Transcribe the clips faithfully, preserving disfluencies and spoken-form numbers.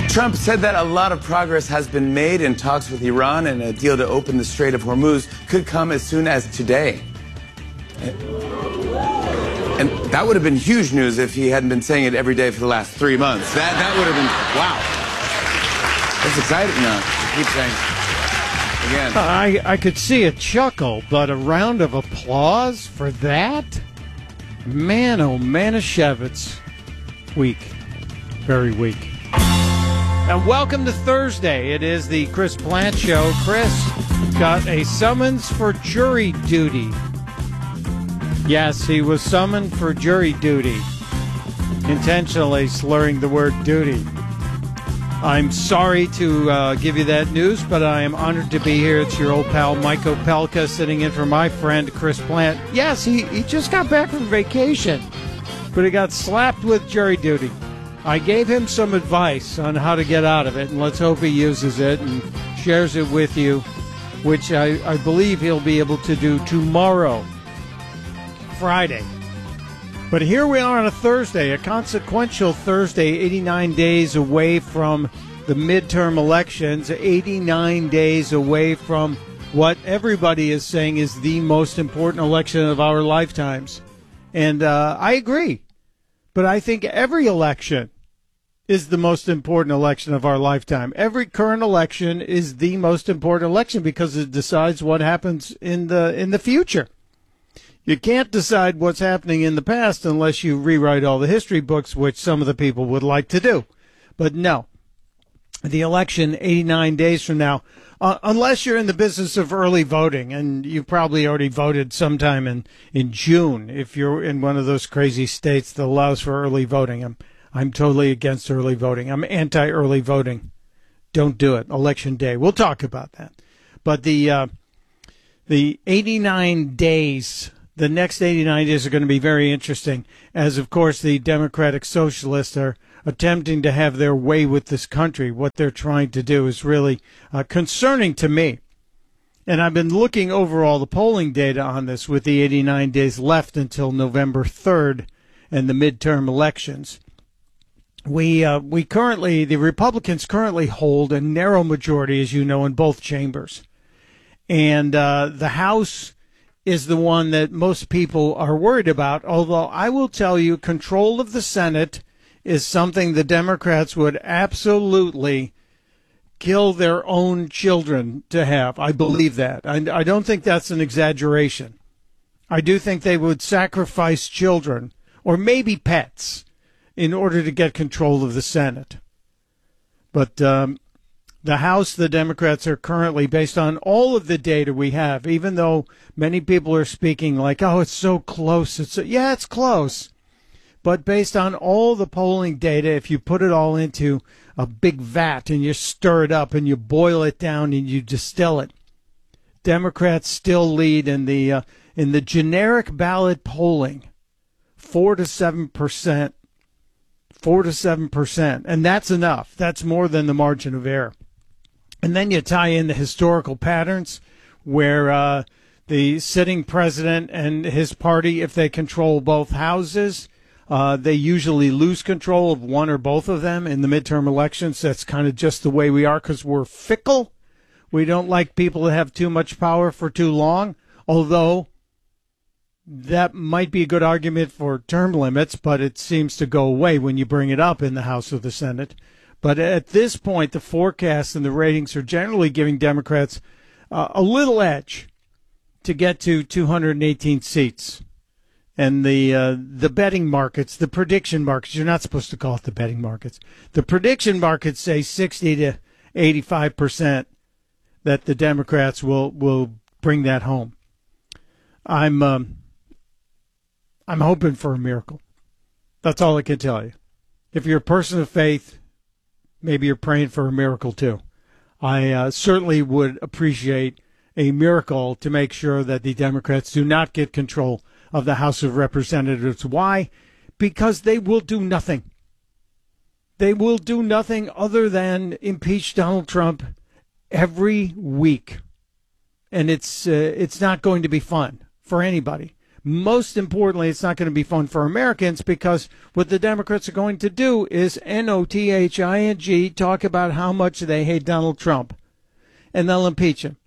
Trump said that a lot of progress has been made in talks with Iran, and a deal to open the Strait of Hormuz could come as soon as today. And that would have been huge news if he hadn't been saying it every day for the last three months. That that would have been, wow. That's exciting. No, keep saying again. I, I could see a chuckle, but a round of applause for that? Man, oh, Manischewitz. Weak. Very weak. And welcome to Thursday. It is the Chris Plante Show. Chris got a summons for jury duty. Yes, he was summoned for jury duty, intentionally slurring the word duty. I'm sorry to uh, give you that news, but I am honored to be here. It's your old pal, Mike Opelka, sitting in for my friend, Chris Plante. Yes, he, he just got back from vacation, but he got slapped with jury duty. I gave him some advice on how to get out of it, and let's hope he uses it and shares it with you, which I, I believe he'll be able to do tomorrow, Friday. But here we are on a Thursday, a consequential Thursday, eighty-nine days away from the midterm elections, eighty-nine days away from what everybody is saying is the most important election of our lifetimes. And uh, I agree. But I think every election is the most important election of our lifetime. Every current election is the most important election because it decides what happens in the in the future. You can't decide what's happening in the past unless you rewrite all the history books, which some of the people would like to do. But no, the election eighty-nine days from now, uh, unless you're in the business of early voting, and you probably already voted sometime in, in June, if you're in one of those crazy states that allows for early voting. I'm, I'm totally against early voting. I'm anti-early voting. Don't do it. Election day. We'll talk about that. But the uh, the eighty-nine days... The next eighty-nine days are going to be very interesting, as, of course, the Democratic Socialists are attempting to have their way with this country. What they're trying to do is really uh, concerning to me. And I've been looking over all the polling data on this with the eighty-nine days left until November third and the midterm elections. We uh, we currently, the Republicans currently hold a narrow majority, as you know, in both chambers. And uh, the House is the one that most people are worried about, although I will tell you control of the Senate is something the Democrats would absolutely kill their own children to have. I believe that. I, I don't think that's an exaggeration. I do think they would sacrifice children, or maybe pets, in order to get control of the Senate. But um, the House, the Democrats are currently, based on all of the data we have, even though many people are speaking like, oh, it's so close. It's so, yeah, it's close. But based on all the polling data, if you put it all into a big vat and you stir it up and you boil it down and you distill it, Democrats still lead in the uh, in the generic ballot polling, four to seven percent, four to seven percent, and that's enough. That's more than the margin of error. And then you tie in the historical patterns where uh, the sitting president and his party, if they control both houses, uh, they usually lose control of one or both of them in the midterm elections. That's kind of just the way we are because we're fickle. We don't like people that have too much power for too long, although that might be a good argument for term limits, but it seems to go away when you bring it up in the House or the Senate. But at this point, the forecasts and the ratings are generally giving Democrats uh, a little edge to get to two hundred eighteen seats. And the uh, the betting markets, the prediction markets, you're not supposed to call it the betting markets. The prediction markets say sixty to eighty-five percent that the Democrats will, will bring that home. I'm um, I'm hoping for a miracle. That's all I can tell you. If you're a person of faith, maybe you're praying for a miracle too. I uh, certainly would appreciate a miracle to make sure that the Democrats do not get control of the House of Representatives. Why? Because they will do nothing. They will do nothing other than impeach Donald Trump every week. And it's uh, it's not going to be fun for anybody. Most importantly, it's not going to be fun for Americans because what the Democrats are going to do is N O T H I N G, talk about how much they hate Donald Trump, and they'll impeach him.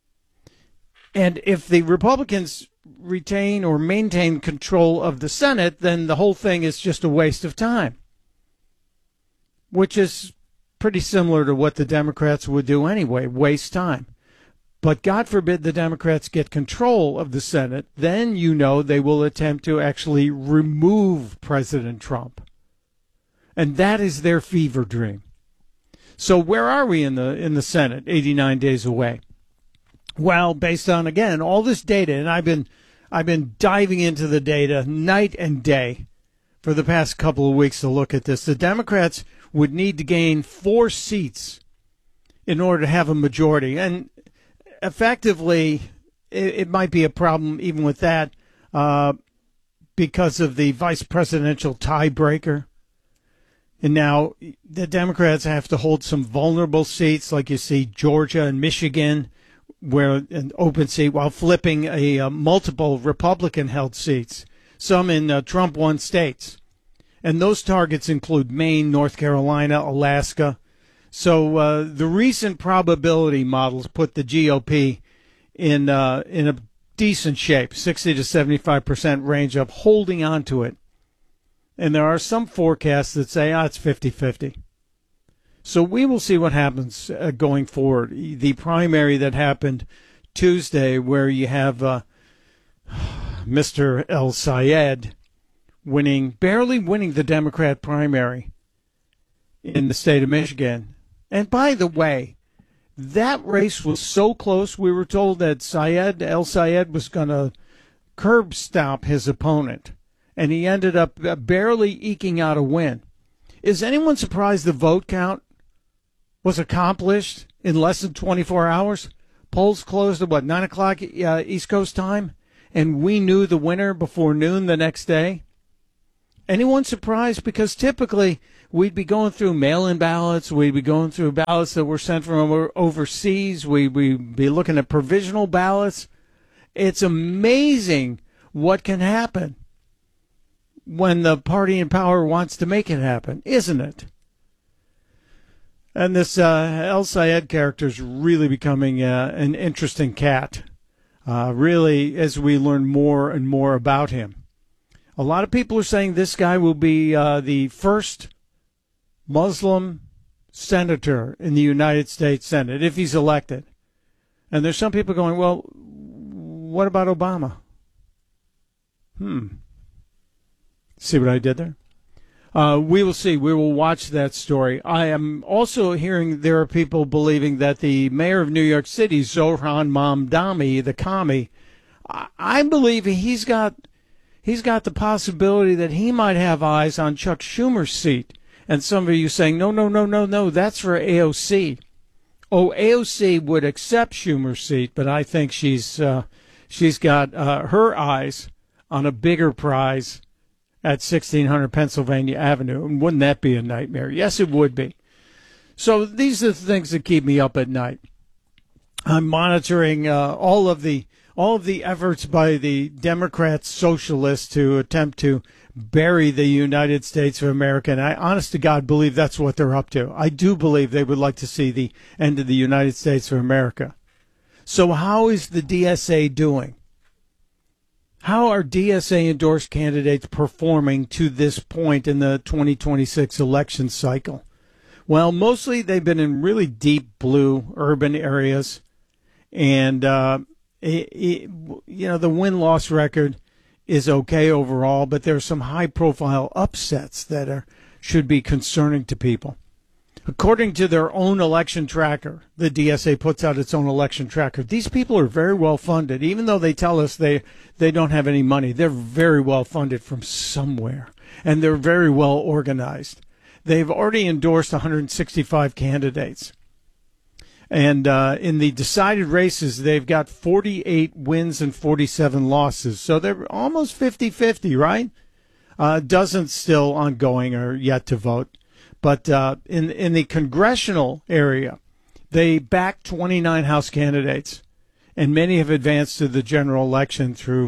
And if the Republicans retain or maintain control of the Senate, then the whole thing is just a waste of time, which is pretty similar to what the Democrats would do anyway, waste time. But God forbid the Democrats get control of the Senate, then you know they will attempt to actually remove President Trump. And that is their fever dream. So where are we in the in the Senate, eighty-nine days away? Well, based on, again, all this data, and I've been I've been diving into the data night and day for the past couple of weeks to look at this. The Democrats would need to gain four seats in order to have a majority. And effectively, it, it might be a problem even with that uh, because of the vice presidential tiebreaker. And now the Democrats have to hold some vulnerable seats, like you see Georgia and Michigan, where an open seat, while flipping a uh, multiple Republican-held seats, some in uh, Trump-won states. And those targets include Maine, North Carolina, Alaska. So uh, the recent probability models put the G O P in uh, in a decent shape, sixty to seventy-five percent range of holding on to it. And there are some forecasts that say, ah, it's fifty-fifty. So we will see what happens uh, going forward. The primary that happened Tuesday, where you have uh, Mister El Sayed winning, barely winning the Democrat primary in the state of Michigan. And by the way, that race was so close, we were told that Sayed, El Sayed was going to curb stomp his opponent. And he ended up barely eking out a win. Is anyone surprised the vote count was accomplished in less than twenty-four hours? Polls closed at, what, nine o'clock uh, East Coast time? And we knew the winner before noon the next day? Anyone surprised? Because typically we'd be going through mail-in ballots. We'd be going through ballots that were sent from overseas. We'd be looking at provisional ballots. It's amazing what can happen when the party in power wants to make it happen, isn't it? And this uh, El Sayed character is really becoming uh, an interesting cat, uh, really, as we learn more and more about him. A lot of people are saying this guy will be uh, the first Muslim senator in the United States Senate if he's elected. And there's some people going, well, what about Obama? Hmm. See what I did there? Uh, we will see. We will watch that story. I am also hearing there are people believing that the mayor of New York City, Zohran Mamdani, the commie, I, I believe he's got he's got the possibility that he might have eyes on Chuck Schumer's seat. And some of you saying, no, no, no, no, no, that's for A O C. Oh, A O C would accept Schumer's seat, but I think she's uh, she's got uh, her eyes on a bigger prize at sixteen hundred Pennsylvania Avenue. And wouldn't that be a nightmare? Yes, it would be. So these are the things that keep me up at night. I'm monitoring uh, all of the all of the efforts by the Democrat socialists to attempt to bury the United States of America. And I, honest to God, believe that's what they're up to. I do believe they would like to see the end of the United States of America. So how is the D S A doing? How are D S A-endorsed candidates performing to this point in the twenty twenty-six election cycle? Well, mostly they've been in really deep blue urban areas. And, uh, it, it, you know, the win-loss record is okay overall, but there are some high-profile upsets that are should be concerning to people. According to their own election tracker, the D S A puts out its own election tracker. These people are very well funded. Even though they tell us they, they don't have any money, they're very well funded from somewhere, and they're very well organized. They've already endorsed one hundred sixty-five candidates. And uh, in the decided races, they've got forty-eight wins and forty-seven losses. So they're almost fifty-fifty, right? Uh, dozens still ongoing or yet to vote. But uh, in in the congressional area, they backed twenty-nine House candidates, and many have advanced to the general election through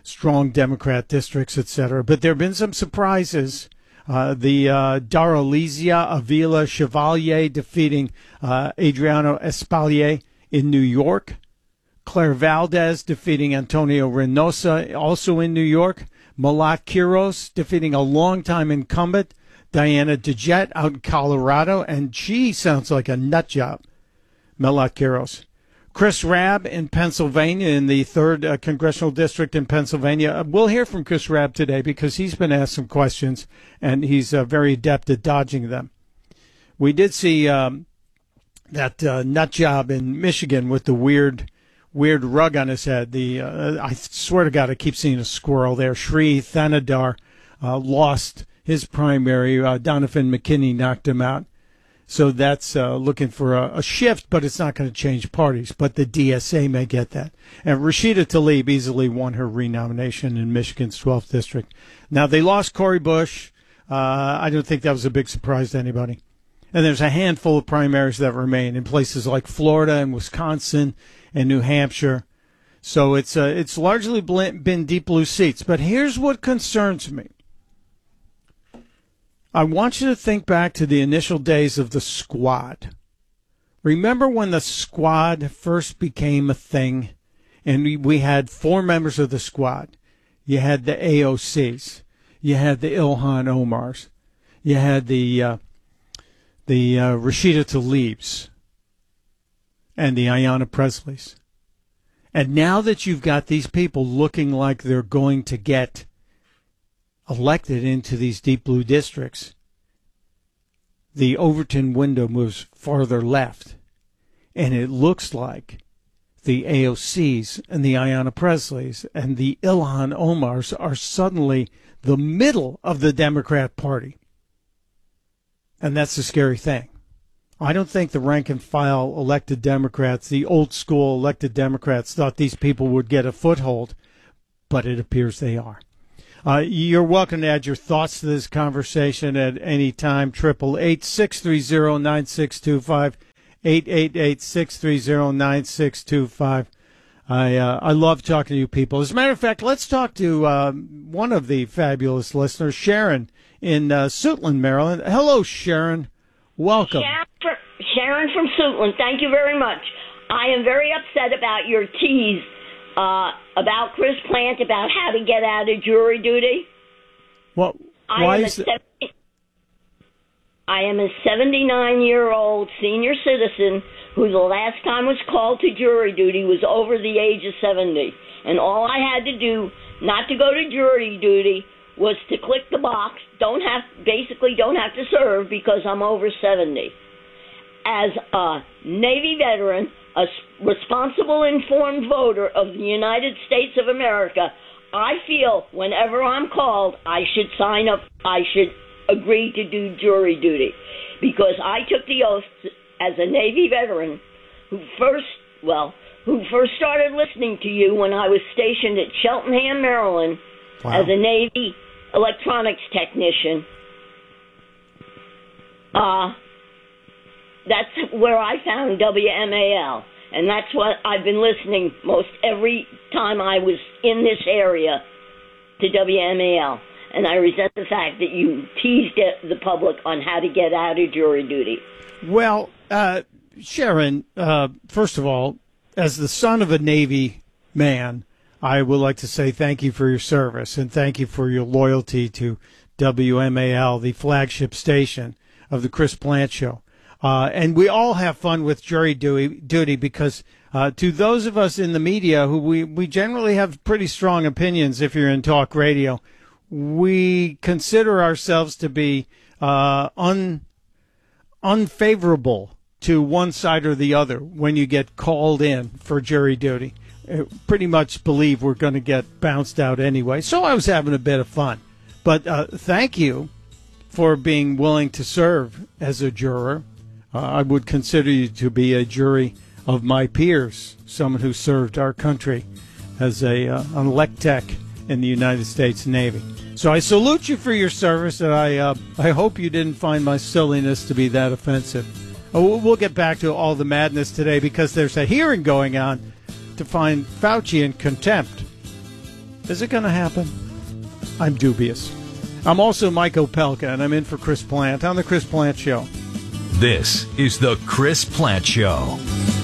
strong Democrat districts, et cetera. But there have been some surprises. Uh, the uh, Daralizia Avila Chevalier defeating uh, Adriano Espalier in New York. Claire Valdez defeating Antonio Reynosa, also in New York. Malat Quiros defeating a longtime incumbent, Diana DeJet, out in Colorado. And she sounds like a nut job, Malat Quiros. Chris Rabb in Pennsylvania, in the third uh, Congressional District in Pennsylvania. We'll hear from Chris Rabb today because he's been asked some questions, and he's uh, very adept at dodging them. We did see um, that uh, nut job in Michigan with the weird weird rug on his head. The uh, I swear to God, I keep seeing a squirrel there. Sri Thanadar uh, lost his primary. Uh, Donovan McKinney knocked him out. So that's uh, looking for a, a shift, but it's not going to change parties. But the D S A may get that. And Rashida Tlaib easily won her renomination in Michigan's twelfth district. Now, they lost Cori Bush. Uh, I don't think that was a big surprise to anybody. And there's a handful of primaries that remain in places like Florida and Wisconsin and New Hampshire. So it's uh, it's largely been deep blue seats. But here's what concerns me. I want you to think back to the initial days of the Squad. Remember when the Squad first became a thing and we, we had four members of the Squad? You had the A O Cs. You had the Ilhan Omars. You had the uh, the uh, Rashida Tlaibs and the Ayanna Presleys. And now that you've got these people looking like they're going to get elected into these deep blue districts, the Overton window moves farther left, and it looks like the A O Cs and the Ayanna Presleys and the Ilhan Omars are suddenly the middle of the Democrat Party. And that's the scary thing. I don't think the rank and file elected Democrats, the old school elected Democrats, thought these people would get a foothold, but it appears they are. Uh, you're welcome to add your thoughts to this conversation at any time. Triple eight six three zero nine six two five, eight eight eight six three zero nine six two five. I uh, I love talking to you people. As a matter of fact, let's talk to uh, one of the fabulous listeners, Sharon in uh, Suitland, Maryland. Hello, Sharon. Welcome. Sharon, for, Sharon from Suitland. Thank you very much. I am very upset about your tease. Uh, about Chris Plant, about how to get out of jury duty. Well, why is it? I am a seventy-nine-year-old senior citizen who the last time was called to jury duty was over the age of seventy. And all I had to do not to go to jury duty was to click the box, don't have, basically don't have to serve because I'm over seventy. As a Navy veteran, a responsible, informed voter of the United States of America, I feel whenever I'm called, I should sign up, I should agree to do jury duty. Because I took the oath as a Navy veteran who first, well, who first started listening to you when I was stationed at Cheltenham, Maryland, wow. as a Navy electronics technician. Uh, that's where I found W M A L. And that's what I've been listening most every time I was in this area to W M A L. And I resent the fact that you teased the public on how to get out of jury duty. Well, uh, Sharon, uh, first of all, as the son of a Navy man, I would like to say thank you for your service and thank you for your loyalty to W M A L, the flagship station of the Chris Plant Show. Uh, and we all have fun with jury duty, duty because uh, to those of us in the media who we, we generally have pretty strong opinions if you're in talk radio, we consider ourselves to be uh, un, unfavorable to one side or the other when you get called in for jury duty. Uh, pretty much believe we're going to get bounced out anyway. So I was having a bit of fun. But uh, thank you for being willing to serve as a juror. Uh, I would consider you to be a jury of my peers, someone who served our country as a uh, an elect tech in the United States Navy. So I salute you for your service, and I uh, I hope you didn't find my silliness to be that offensive. Uh, we'll, we'll get back to all the madness today because there's a hearing going on to find Fauci in contempt Is it going to happen? I'm dubious. I'm also Mike Opelka, and I'm in for Chris Plant on The Chris Plant Show. This is The Chris Plant Show.